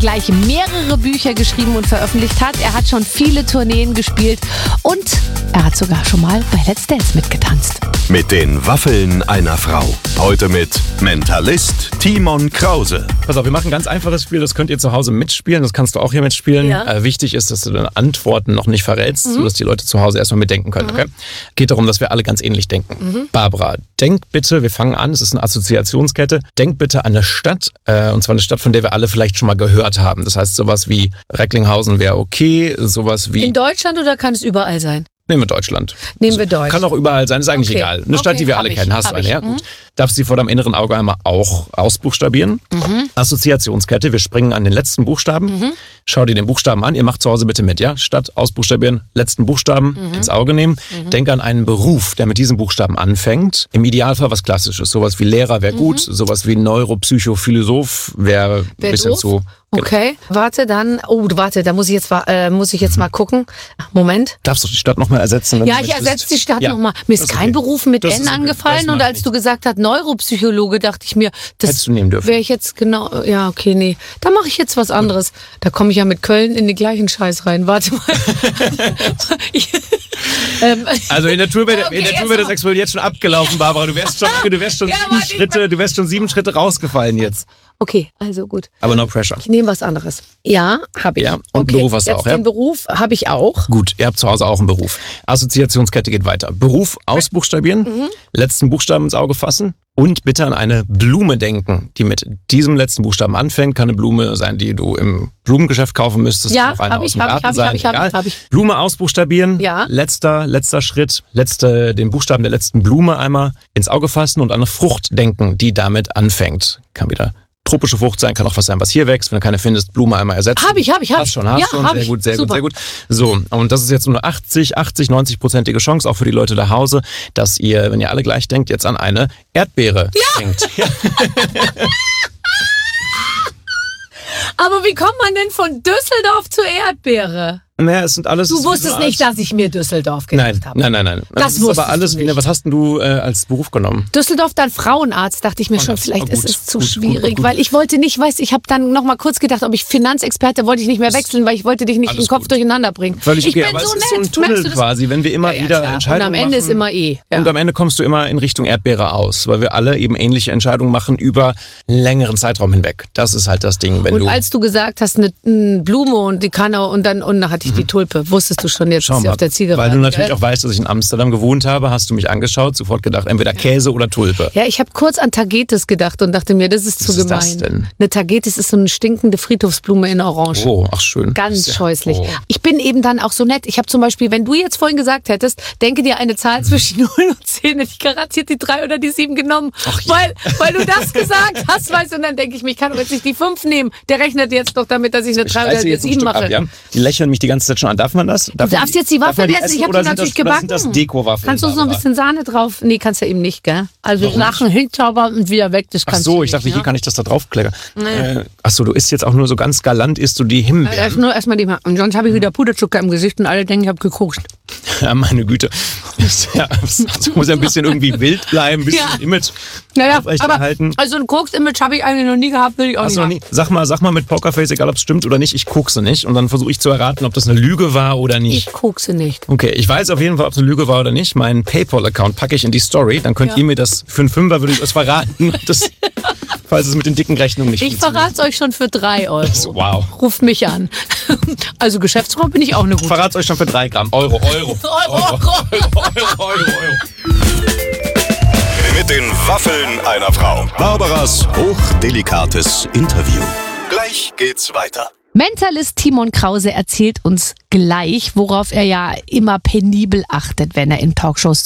gleich mehrere Bücher geschrieben und veröffentlicht hat. Er hat schon viele Tourneen gespielt und er hat sogar schon mal bei Let's Dance mitgetanzt. Mit den Waffeln einer Frau. Heute mit Mentalist Timon Krause. Pass auf, wir machen ein ganz einfaches Spiel, das könnt ihr zu Hause mitspielen, das kannst du auch hier mitspielen. Ja. Wichtig ist, dass du deine Antworten noch nicht verrätst, sodass die Leute zu Hause erstmal mitdenken können. Okay? Geht darum, dass wir alle ganz ähnlich denken. Barbara, denk bitte, wir fangen an, es ist eine Assoziationskette, denk bitte an eine Stadt, und zwar eine Stadt, von der wir alle vielleicht schon mal gehört haben. Das heißt, sowas wie Recklinghausen wäre okay, sowas wie... In Deutschland oder kann es überall sein? Nehmen wir Deutschland. Nehmen wir Deutschland. Kann auch überall sein, ist eigentlich Okay. egal. Eine Stadt, die wir alle kennen. Hast du eine, ja? Gut. Darfst du sie vor deinem inneren Auge einmal auch ausbuchstabieren. Assoziationskette, wir springen an den letzten Buchstaben. Schau dir den Buchstaben an, ihr macht zu Hause bitte mit, ja? Statt ausbuchstabieren, letzten Buchstaben ins Auge nehmen. Denk an einen Beruf, der mit diesem Buchstaben anfängt. Im Idealfall was Klassisches. Sowas wie Lehrer wäre gut, sowas wie Neuropsychophilosoph wäre ein bisschen doof? zu... Okay, warte, dann. Oh, warte, da muss ich jetzt mal gucken. Moment. Darfst du die Stadt nochmal ersetzen? Wenn Ja, du ich möchtest? ersetze die Stadt Ja, nochmal. Mir ist das ist kein okay. Beruf mit Das N ist okay. angefallen Das und macht als du nichts. gesagt hast Neuropsychologe, dachte ich mir, das Hättest du nehmen dürfen. wäre ich jetzt genau. Ja, okay, nee. Da mache ich jetzt was anderes. Da komme ich ja mit Köln in den gleichen Scheiß rein. Warte mal. Also in der Tour wäre Okay, das Experiment jetzt schon abgelaufen, Barbara. Du wärst schon Ja, du wärst schon 7 Schritte rausgefallen jetzt. Okay, also gut. Aber no pressure. Ich nehme was anderes. Ja, habe ich. Ja, und einen Beruf hast du jetzt auch, ja? Den Beruf habe ich auch. Gut, ihr habt zu Hause auch einen Beruf. Assoziationskette geht weiter. Beruf ausbuchstabieren, letzten Buchstaben ins Auge fassen und bitte an eine Blume denken, die mit diesem letzten Buchstaben anfängt. Kann eine Blume sein, die du im Blumengeschäft kaufen müsstest. Ja, Kann auch eine hab aus ich, dem hab Garten ich, sein, hab egal. ich. Blume ausbuchstabieren, Ja. letzter Schritt, den Buchstaben der letzten Blume einmal ins Auge fassen und an eine Frucht denken, die damit anfängt. Kann wieder tropische Frucht sein, kann auch was sein, was hier wächst. Wenn du keine findest, Blume einmal ersetzen. Hab ich. Hast schon. Ja, hab Sehr ich. gut, sehr Super. gut. So, und das ist jetzt nur eine 90-prozentige Chance, auch für die Leute zu Hause, dass ihr, wenn ihr alle gleich denkt, jetzt an eine Erdbeere denkt. Ja. Aber wie kommt man denn von Düsseldorf zur Erdbeere? Naja, es sind alles... Du wusstest nicht, dass ich mir Düsseldorf gedacht habe. Nein. Das ist wusstest aber alles, du nicht. Was hast denn du als Beruf genommen? Düsseldorf, dann Frauenarzt, dachte ich mir schon, Frauenarzt, vielleicht gut, ist es zu gut, schwierig, gut. weil ich wollte nicht, ich habe dann noch mal kurz gedacht, ob ich Finanzexperte, wollte ich nicht mehr wechseln, weil ich wollte dich nicht Alles den Kopf gut. durcheinander bringen. Völlig Ich okay, bin aber so es ist nett, so ein merkst Tunnel du das? quasi, wenn wir immer wieder klar. Entscheidungen Und am Ende machen, ist immer Ja. Und am Ende kommst du immer in Richtung Erdbeere aus, weil wir alle eben ähnliche Entscheidungen machen über einen längeren Zeitraum hinweg. Das ist halt das Ding, wenn Und du... als du gesagt hast, eine Blume und die Kanne und dann hatte ich die Tulpe, wusstest du schon, jetzt Schau ist sie mal, auf der Zielgeraden. weil du natürlich gell? auch weißt, dass ich in Amsterdam gewohnt habe, hast du mich angeschaut, sofort gedacht, entweder Käse oder Tulpe. Ja, ich habe kurz an Tagetes gedacht und dachte mir, das ist zu Was ist gemein. das denn? Eine Tagetes ist so eine stinkende Friedhofsblume in Orange. Oh, ach schön. Ganz Ja, scheußlich. oh. Ich bin eben dann auch so nett. Ich habe zum Beispiel, wenn du jetzt vorhin gesagt hättest, denke dir eine Zahl zwischen 0 und 10, hätte ich garantiert die 3 oder die 7 genommen. Ach ja. Weil du das gesagt hast, weißt du, und dann denke ich mir, ich kann doch jetzt nicht die 5 nehmen. Der rechnet jetzt doch damit, dass ich eine 3 oder Scheiße, eine jetzt ein 7 Stück mache. ab, ja? Die lächeln mich die ganze Zeit schon an. Darf man das? Du darfst jetzt die Waffeln essen. Ich habe die natürlich gebacken. Sind das Deko-Waffeln? Kannst du uns noch ein bisschen Sahne drauf? Nee, kannst du eben nicht, gell? Also Warum Sachen hinzaubern und wieder weg, das Ach kannst so, du ich dachte, nicht, hier ne? kann ich das da draufkleckern. Ach so, du isst jetzt auch nur so ganz galant, isst du die Himbeeren. Nur erstmal die und sonst habe ich wieder Puderzucker im Gesicht und alle denken, ich habe gekokst. Ja, meine Güte. Ja, das muss ja ein bisschen irgendwie wild bleiben, ein bisschen Ja. Image Naja, aber aufrechterhalten. also ein Koks-Image habe ich eigentlich noch nie gehabt, will ich auch Hast nicht du noch haben. nie? Sag mal mit Pokerface, egal ob es stimmt oder nicht, ich kokse nicht. Und dann versuche ich zu erraten, ob das eine Lüge war oder nicht. Ich kokse nicht. Okay, ich weiß auf jeden Fall, ob es eine Lüge war oder nicht. Meinen PayPal-Account packe ich in die Story. Dann könnt ihr mir das für einen Fünfer, würde ich das verraten. Falls es mit den dicken Rechnungen nicht Ich funktioniert. verrate es euch schon für 3 Euro. Wow. Ruft mich an. Also Geschäftsfrau bin ich auch eine Ich gute. verrate es euch schon für 3 Gramm. Euro. Mit den Waffeln einer Frau. Barbaras hochdelikates Interview. Gleich geht's weiter. Mentalist Timon Krause erzählt uns gleich, worauf er ja immer penibel achtet, wenn er in Talkshows